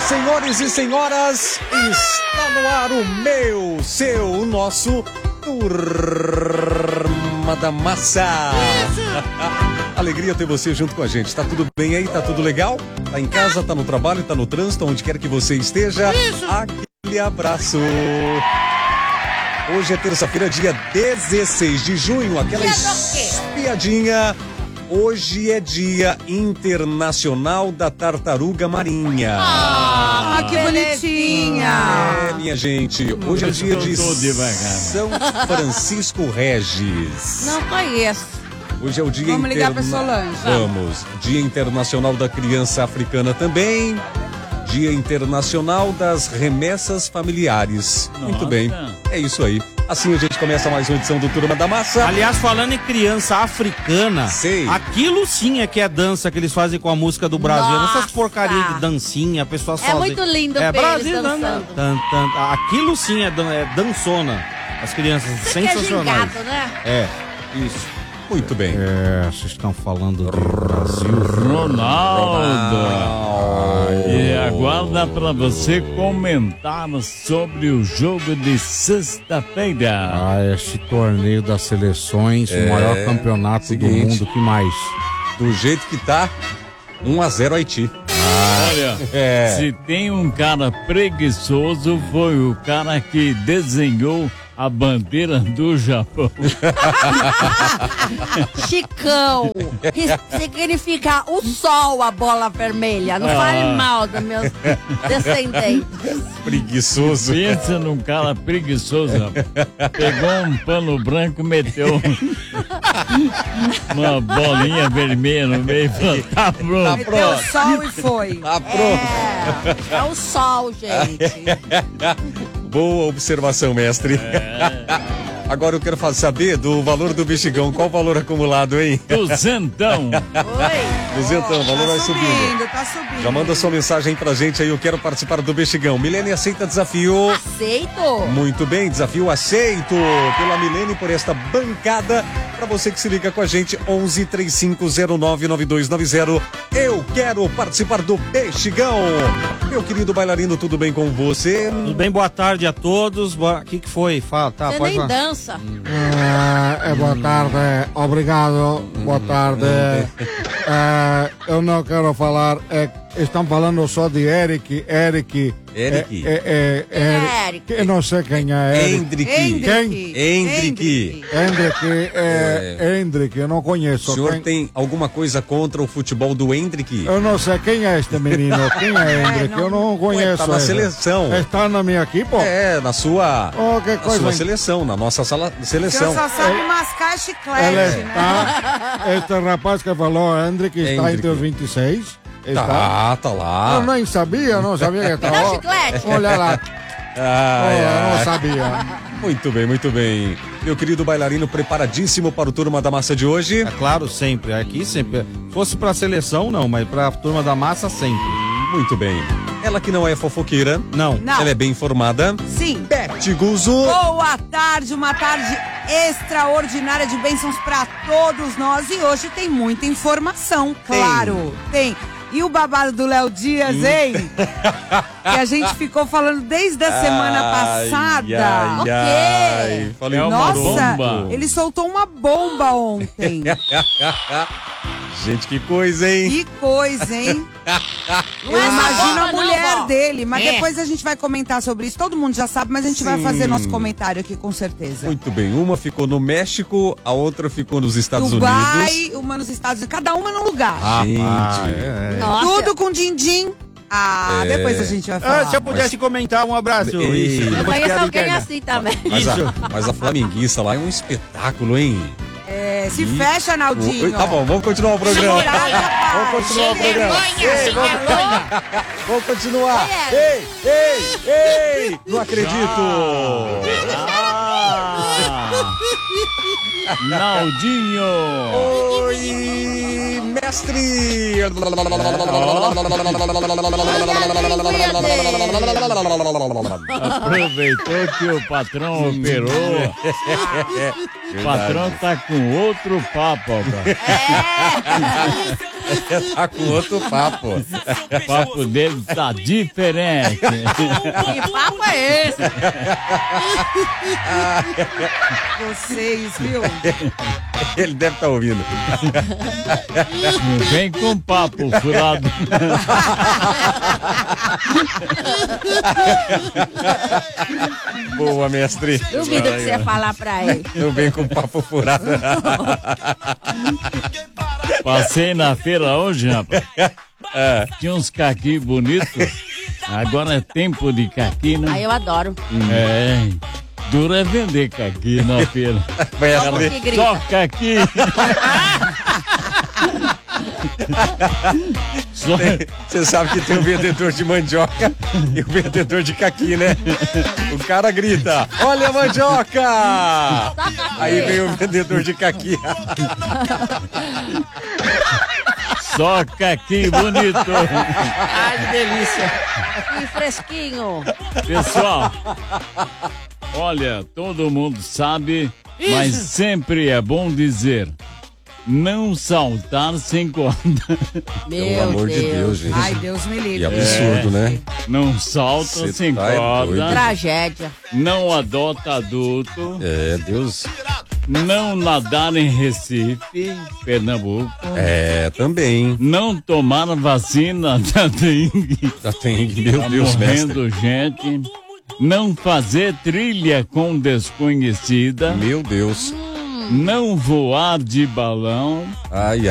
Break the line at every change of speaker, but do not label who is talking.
Senhores e senhoras, está no ar o meu, seu, o nosso Turma da Massa. Alegria ter você junto com a gente. Tá tudo bem aí? Tá tudo legal? Tá em casa, tá no trabalho, tá no trânsito, onde quer que você esteja. Aquele abraço. Hoje é terça-feira, dia 16 de junho, aquela espiadinha. Hoje é Dia Internacional da Tartaruga Marinha.
Ah, que bonitinha!
É, minha gente, hoje é dia de São Francisco Regis.
Não conheço.
Hoje é o dia
Vamos ligar pra Solange.
Vamos. Dia Internacional da Criança Africana também. Dia Internacional das Remessas Familiares.
Nossa.
Muito bem, é isso aí. Assim a gente começa mais uma edição do Turma da Massa.
Aliás, falando em criança africana,
sei.
Aquilo sim é que é dança que eles fazem com a música do Brasil.
Nossa.
Essas porcarias de dancinha, a pessoa sozinha.
muito lindo ver
Brasil
eles dançando.
Aquilo sim é dançona. As crianças sensacionais.
Que é gingado, né?
É, isso.
Muito bem.
Vocês estão falando do Brasil.
Ronaldo. E aguarda para você comentar sobre o jogo de sexta-feira.
Esse torneio das seleções, o maior campeonato
seguinte.
do mundo, que mais?
Do jeito que tá, 1-0 Haiti.
Olha, se tem um cara preguiçoso, foi o cara que desenhou a bandeira do Japão.
Chicão, significa o sol, a bola vermelha. Não fale mal dos meus descendentes.
Preguiçoso.
Pensa num cara preguiçoso, rapaz. Pegou um pano branco e meteu uma bolinha vermelha no meio e falou, tá pronto.
Meteu o sol e foi.
Tá pronto.
É o sol, gente.
Boa observação, mestre. Agora eu quero saber do valor do bexigão. Qual o valor acumulado, hein?
Duzentão.
Oi.
Duzentão, o valor vai subindo.
Tá subindo.
Já manda sua mensagem aí pra gente aí, eu quero participar do Bexigão. Milene aceita desafio.
Aceito.
Muito bem, desafio aceito pela Milene por esta bancada. Pra você que se liga com a gente, 1135099290. Eu quero participar do Bexigão. Meu querido bailarino, tudo bem com você?
Tudo bem, boa tarde a todos. O que foi? Fala, tá,
Você
pode
nem
falar.
dança.
Boa tarde, obrigado, boa tarde. Eu não quero falar, estão falando só de Eric.
Eric.
Eric.
Eu não sei quem é Eric.
Hendrick.
Hendrick, Hendrick, eu não conheço.
O senhor tem alguma coisa contra o futebol do Hendrick?
Eu não sei quem é este menino, quem é Hendrick, eu não conheço.
Tá na seleção.
Está na minha equipe?
É, na sua,
que
na
coisa.
sua seleção, na nossa seleção.
Você só sabe mascar chiclete,
Ele
né?
está, este rapaz que falou, Hendrick, está
Hendrick.
entre os 26.
Tá lá.
Eu nem sabia, não sabia que
Dá
estava.
chiclete.
Olha lá, eu não
Ai.
sabia.
Muito bem, muito bem. Meu querido bailarino, preparadíssimo para o Turma da Massa de hoje?
É claro, sempre. Aqui sempre. Fosse pra seleção, não, mas pra turma da massa, sempre.
Muito bem. Ela que não é fofoqueira,
Não.
Não.
ela é bem informada.
Sim.
Beth Guzzo.
Boa tarde, uma tarde extraordinária de bênçãos pra todos nós. E hoje tem muita informação, claro. Tem. E o babado do Léo Dias, hein? Que a gente ficou falando desde a semana passada.
O quê?
Ai, falei,
É uma
Nossa,
bomba.
ele soltou uma bomba ontem.
Gente, que coisa, hein?
Que coisa, hein?
Não
Eu
é essa
imagino
bomba,
a mulher
não, vó.
dele, mas
É.
depois a gente vai comentar sobre isso. Todo mundo já sabe, mas a gente vai
Sim.
fazer nosso comentário aqui com certeza.
Muito bem. Uma ficou no México, a outra ficou nos Estados Unidos.
Dubai, uma nos Estados Unidos, cada uma num lugar.
Gente.
Nossa.
Tudo com din-din. Depois a gente vai falar.
Se eu pudesse comentar, um abraço.
Ei.
Isso.
Eu conheço alguém assim também.
Mas a flamenguista lá é um espetáculo, hein?
Se fecha, Naldinho.
Tá bom, vamos continuar o programa.
Coragem, rapaz.
Vamos continuar o programa. Vamos continuar.
É.
Ei! Não acredito.
Naldinho.
Oi, mestre!
Aproveitou que o patrão operou. O patrão tá com outro papo, rapaz.
Tá com outro papo.
O papo dele tá diferente.
Que papo é esse?
Vocês, viu?
Ele deve estar ouvindo.
Não vem com papo furado.
Boa, mestre.
Duvido que você ia falar pra ele.
Eu venho com papo furado.
Passei na feira hoje, rapaz. Tinha uns caqui bonitos. Agora é tempo de caqui, né?
Aí eu adoro.
É. Duro é vender caqui na feira.
Mestre.
Que grita.
Só caqui.
Você sabe que tem o vendedor de mandioca e o vendedor de caqui, né? O cara grita, olha a mandioca! Aí vem o vendedor de caqui.
Só caqui bonito.
Ai, que delícia. Que fresquinho.
Pessoal, olha, todo mundo sabe, mas sempre é bom dizer, não saltar sem corda.
Pelo amor de Deus, gente.
Ai, Deus me livre.
Que absurdo, né?
Não salta
Cê
sem
tá
corda.
doido.
Tragédia.
Não adota adulto.
É, Deus.
Não nadar em Recife, Pernambuco.
É, também.
Não tomar vacina da dengue.
Já tem, meu
Tá
Deus, mestre.
morrendo gente. Não fazer trilha com desconhecida.
Meu Deus.
Não voar de balão.
Ai,